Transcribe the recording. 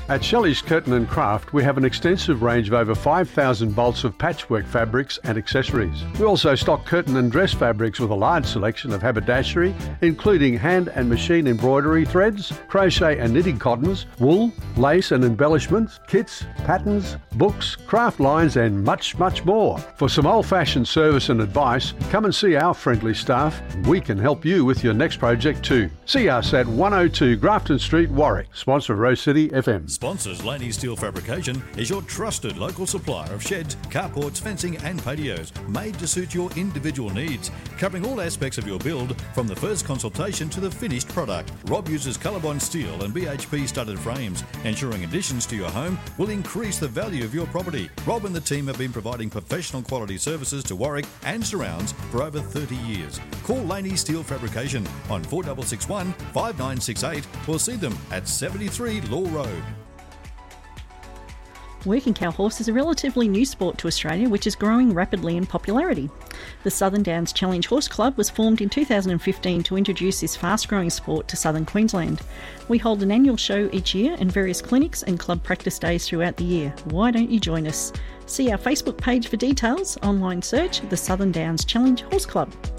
At Shelley's Curtain and Craft, we have an extensive range of over 5,000 bolts of patchwork fabrics and accessories. We also stock curtain and dress fabrics with a large selection of haberdashery, including hand and machine embroidery threads, crochet and knitting cottons, wool, lace and embellishments, kits, patterns, books, craft lines and much, much more. For some old-fashioned service and advice, come and see our friendly staff. We can help you with your next project too. See us at 102 Grafton Street, Warwick, sponsor of Rose City FM. Sponsors Laney Steel Fabrication is your trusted local supplier of sheds, carports, fencing and patios made to suit your individual needs, covering all aspects of your build from the first consultation to the finished product. Rob uses Colorbond steel and BHP studded frames, ensuring additions to your home will increase the value of your property. Rob and the team have been providing professional quality services to Warwick and surrounds for over 30 years. Call Laney Steel Fabrication on 4661 5968 or see them at 73 Law Road. Working cow horse is a relatively new sport to Australia which is growing rapidly in popularity. The Southern Downs Challenge Horse Club was formed in 2015 to introduce this fast-growing sport to southern Queensland. We hold an annual show each year and various clinics and club practice days throughout the year. Why don't you join us? See our Facebook page for details. Online search the Southern Downs Challenge Horse Club.